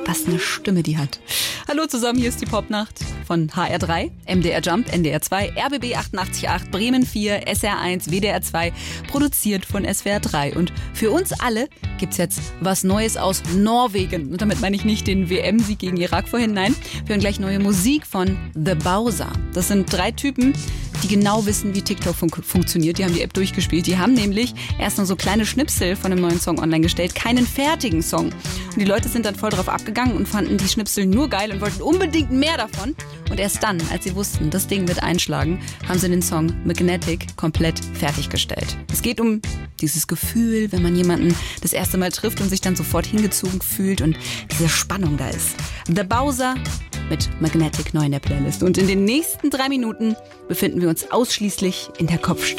Was eine Stimme die hat. Hallo zusammen, hier ist die Popnacht von HR3, MDR Jump, NDR 2, RBB 88.8, Bremen 4, SR1, WDR 2, produziert von SWR 3. Und für uns alle gibt's jetzt was Neues aus Norwegen. Und damit meine ich nicht den WM-Sieg gegen Irak vorhin, nein. Wir hören gleich neue Musik von The Bowser. Das sind 3 Typen, die genau wissen, wie TikTok funktioniert. Die haben die App durchgespielt. Die haben nämlich erst nur so kleine Schnipsel von einem neuen Song online gestellt, keinen fertigen Song. Und die Leute sind dann voll drauf abgegangen und fanden die Schnipsel nur geil und wollten unbedingt mehr davon. Und erst dann, als sie wussten, das Ding wird einschlagen, haben sie den Song Magnetic komplett fertiggestellt. Es geht um dieses Gefühl, wenn man jemanden das erste Mal trifft und sich dann sofort hingezogen fühlt und diese Spannung da ist. The Bowser mit Magnetic neu in der Playlist. Und in den nächsten 3 Minuten befinden wir uns ausschließlich in der Kopfstimme.